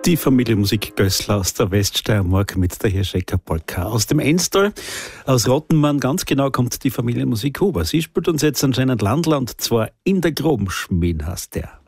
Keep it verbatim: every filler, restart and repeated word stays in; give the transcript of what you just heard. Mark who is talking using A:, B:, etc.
A: Die Familienmusik Gößler aus der Weststeiermark mit der Hirschecker Polka. Aus dem Enstal, aus Rottenmann, ganz genau, kommt die Familienmusik Huber. Sie spielt uns jetzt anscheinend Landler, und zwar in der Groben Schmieden heißt der.